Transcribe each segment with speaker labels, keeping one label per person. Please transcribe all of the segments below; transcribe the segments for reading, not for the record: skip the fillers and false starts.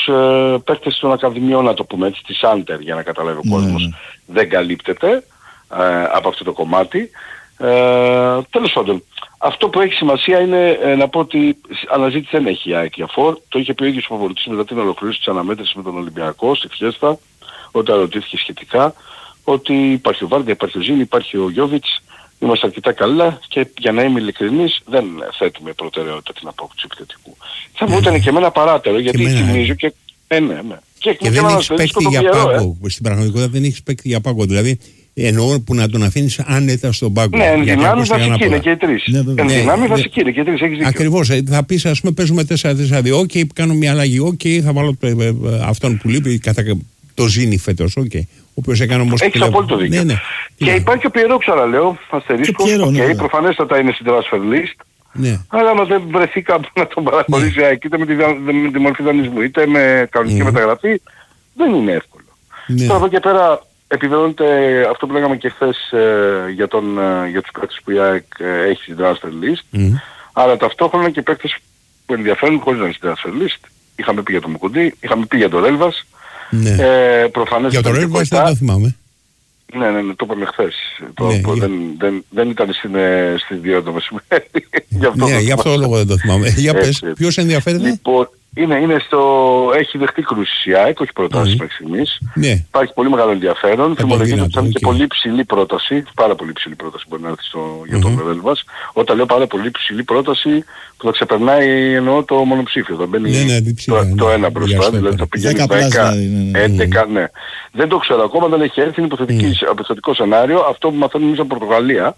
Speaker 1: παίκτες των ακαδημιών, να το πούμε έτσι, της Άντερ, για να καταλάβει ο κόσμος, δεν καλύπτεται από αυτό το κομμάτι. Τέλος πάντων, αυτό που έχει σημασία είναι να πω ότι αναζήτηση δεν έχει η ΑΕΚ για φορ. Το είχε πει ο ίδιος ο Παπολιτής μετά την ολοκλήρωση της αναμέτρησης με τον Ολυμπιακό στη Φιέστα, όταν ρωτήθηκε σχετικά, ότι υπάρχει ο Βάρντα, υπάρχει ο Ζήνη, υπάρχει ο Γιόβιτς, είμαστε αρκετά καλά και για να είμαι ειλικρινής δεν θέτουμε προτεραιότητα την απόκτηση επιθετικού. Θα μου ήταν και εμένα παράτερο, γιατί θυμίζω και... ναι. Και
Speaker 2: δεν έχεις παίκτη για πάγκο. Στην πραγματικότητα δεν έχεις παίκτη για πάγκο. Δηλαδή εννοώ που να τον αφήνεις άνετα στον πάγκο.
Speaker 1: Ναι, εν δυνάμει βασική είναι και οι τρεις. Εν δυνάμει βασική είναι και οι τρεις. Έχεις δίκιο.
Speaker 2: Ακριβώς. Θα πεις, ας πούμε, παίζουμε 4-4-2. Οκ, κάνω μια αλλαγή. Οκ, θα βάλω αυτόν που λείπει κατά το Ζήνη φέτος. Οκ. Ο οποίος έκανε όμως...
Speaker 1: Έχεις απόλυτο δίκιο.
Speaker 2: Ναι.
Speaker 1: Και υπάρχει ο Πιερό, ξαναλέω, αστερίσκο. Προφανέστατα είναι στην transfer list.
Speaker 2: Ναι.
Speaker 1: Αλλά άμα δεν βρεθεί κάπου να τον παραχωρήσει είτε με τη μορφή δανεισμού είτε με κανονική μεταγραφή, δεν είναι εύκολο. Τώρα από εκεί πέρα επιβεβαιώνεται αυτό που λέγαμε και χθες για τους παίκτες που η ΑΕΚ έχει στην transfer list, αλλά ταυτόχρονα και παίκτες που ενδιαφέρουν χωρίς να είναι στην transfer list. Είχαμε πει για τον Μουκουντή, είχαμε πει για τον Ρέλβας. Προφανές
Speaker 2: για τον Ρέλβας δεν το θυμάμαι.
Speaker 1: Ναι, το είπαμε χθες. Δεν ήταν στις 2 το μεσημέρι.
Speaker 2: Γι' αυτό το λόγο δεν το θυμάμαι. Για πες, ποιος ενδιαφέρεται?
Speaker 1: Λοιπόν, έχει δεχτεί κρούσεις η ΑΕΚ, όχι προτάσεις μέχρι στιγμής. Υπάρχει πολύ μεγάλο ενδιαφέρον. Θυμολογείται ότι θα είναι και πολύ ψηλή πρόταση, πάρα πολύ ψηλή πρόταση μπορεί να έρθει για τον Ρέλβας. Όταν λέω πάρα πολύ ψηλή πρόταση, που θα ξεπερνάει εννοώ το μονοψήφιο. Θα μπαίνει το ένα μπροστά, δηλαδή θα πηγαίνει 10, 11, ναι. Δεν το ξέρω ακόμα, δεν έχει έρθει, είναι υποθετικό σενάριο. Αυτό που μαθαίνουμε εμείς από Πορτογαλία.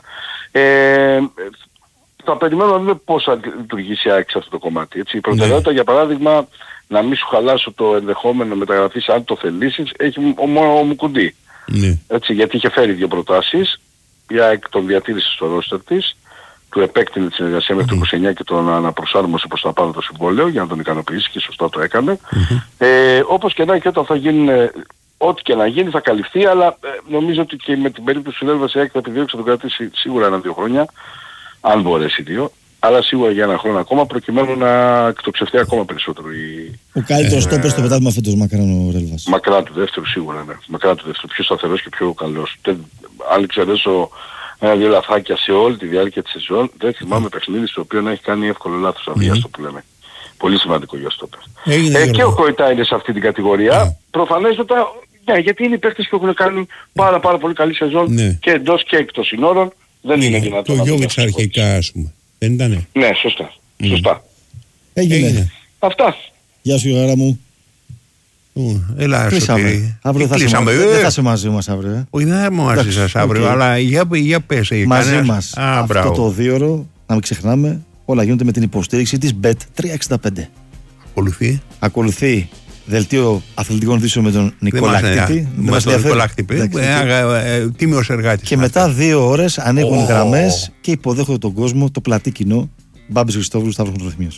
Speaker 1: Θα περιμένω να δούμε πώς θα λειτουργήσει η ΑΕΚ σε αυτό το κομμάτι. Έτσι. Η προτεραιότητα, για παράδειγμα, να μην σου χαλάσω το ενδεχόμενο μεταγραφής, αν το θελήσεις, έχει ο Μουκουντή. Έτσι, γιατί είχε φέρει 2 προτάσεις. Η ΑΕΚ τον διατήρησε στο ρόστερ της, του επέκτηνε τη συνεργασία μέχρι το 29 και τον αναπροσάρμοσε προς τα πάνω το συμβόλαιο για να τον ικανοποιήσει και σωστά το έκανε. Όπως και να και όταν θα γίνουν, ό,τι και να γίνει θα καλυφθεί, αλλά νομίζω ότι και με την περίπτωση του Ρέλβας η ΑΕΚ θα επιδιώξει να τον κρατήσει σίγουρα 1-2 χρόνια. Αν μπορέσει 2, αλλά σίγουρα για 1 χρόνο ακόμα, προκειμένου να εκτοξευτεί ακόμα περισσότερο.
Speaker 3: Ο καλύτερος στόπερ στο πρωτάθλημα φέτος, μακράν ο Ρέλβας.
Speaker 1: Μακράν του δεύτερου σίγουρα, ναι. Μακράν του δεύτερου, πιο σταθερός και πιο καλός. Αν εξαιρέσω 1-2 λαθάκια σε όλη τη διάρκεια της σεζόν, δεν θυμάμαι παιχνίδι στο οποίο να έχει κάνει εύκολο λάθος, αβίαστο που λέμε. Πολύ σημαντικό για στόπερ. Και ο Κοϊτά είναι σε αυτή την κατηγορία. Προφανέστατα, γιατί είναι οι παίκτες που έχουν κάνει πάρα πολύ καλή σεζόν και εντός και εκτός συνόρων. Δεν είναι δυνατόν.
Speaker 2: Το Γιόβιτς αρχικά, ας πούμε. Δεν ήτανε?
Speaker 1: Ναι, σωστά.
Speaker 3: Έγινε.
Speaker 1: Αυτά.
Speaker 3: Γεια σου, Γιώργα μου.
Speaker 2: Έλα, Σωτήρη.
Speaker 3: Αύριο δεν θα είσαι μαζί μας αύριο.
Speaker 2: Όχι, δεν θα είμαι μαζί σας αύριο, αλλά για πες.
Speaker 3: Μαζί μας. Αυτό το 2ωρο, να μην ξεχνάμε, όλα γίνονται με την υποστήριξη της Bet365. Ακολουθεί δελτίο αθλητικών ειδήσεων με τον Νικόλα Χτύπη.
Speaker 2: Με τον Νικόλα Χτύπη. Τίμιος εργάτης.
Speaker 3: Και μετά 2 ώρες ανοίγουν γραμμές και υποδέχονται τον κόσμο, το πλατή κοινό. Μπάμπης Χριστόβουλου, Σταύρος Χοντροθυμίος.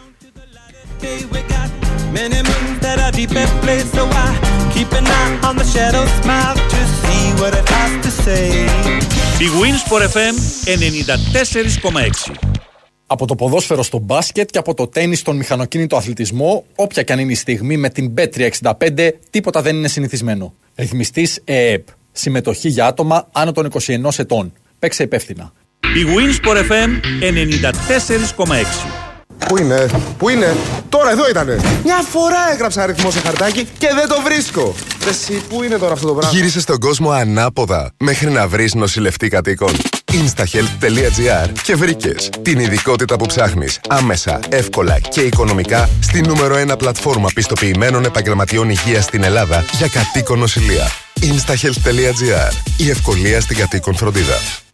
Speaker 4: Η Winsport FM 94,6.
Speaker 5: Από το ποδόσφαιρο στο μπάσκετ και από το τένις στον μηχανοκίνητο αθλητισμό, όποια και αν είναι η στιγμή, με την Bet365 τίποτα δεν είναι συνηθισμένο. Ρυθμιστής ΕΕΠ. Συμμετοχή για άτομα άνω των 21 ετών. Παίξε υπεύθυνα.
Speaker 4: Η Winsport FM 94,6.
Speaker 6: Πού είναι, τώρα εδώ ήτανε. Μια φορά έγραψα αριθμό σε χαρτάκι και δεν το βρίσκω. Εσύ, πού είναι τώρα αυτό το πράγμα?
Speaker 7: Γύρισε στον κόσμο ανάποδα μέχρι να βρεις νοσηλευτή κατοίκων. Instahealth.gr και βρήκες την ειδικότητα που ψάχνεις άμεσα, εύκολα και οικονομικά στη νούμερο 1 πλατφόρμα πιστοποιημένων επαγγελματιών υγείας στην Ελλάδα για κατοίκον νοσηλεία. Instahealth.gr. Η ευκολία στην κατοίκον φροντίδα.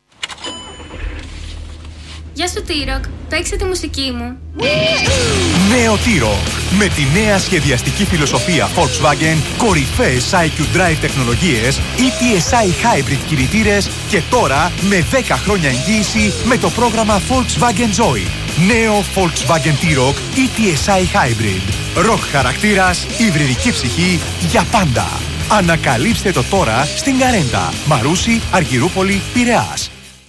Speaker 8: Γεια σου T-Rock, παίξε τη μουσική μου.
Speaker 9: Νέο T-Rock. Με τη νέα σχεδιαστική φιλοσοφία Volkswagen, κορυφαίες IQ Drive τεχνολογίες, ETSI Hybrid κινητήρες και τώρα με 10 χρόνια εγγύηση με το πρόγραμμα Volkswagen Joy. Νέο Volkswagen T-Rock ETSI Hybrid. Rock χαρακτήρας, υβριδική ψυχή για πάντα. Ανακαλύψτε το τώρα στην Καρέντα, Μαρούσι, Αργυρούπολη, Πειραιάς.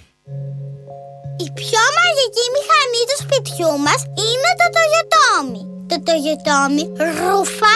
Speaker 10: Η πιο μαγική μηχανή του σπιτιού μας είναι το Toyotomi. Το Toyotomi ρουφά